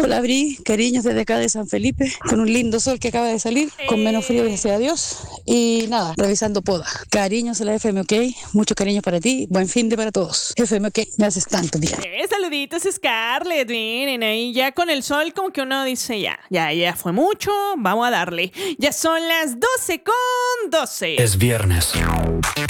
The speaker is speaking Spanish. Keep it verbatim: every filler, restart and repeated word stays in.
Hola, Bri, cariños desde acá de San Felipe, con un lindo sol que acaba de salir, con menos frío, gracias a Dios. Y nada, revisando poda. Cariños a la F M, ¿ok? Mucho cariño para ti, buen fin de para todos. F M, ¿ok? Me haces tanto, tía. Eh, saluditos, Scarlett. Miren, ahí ya con el sol, como que uno dice ya, ya, ya fue mucho, vamos a darle. Ya son las doce con doce. Es viernes.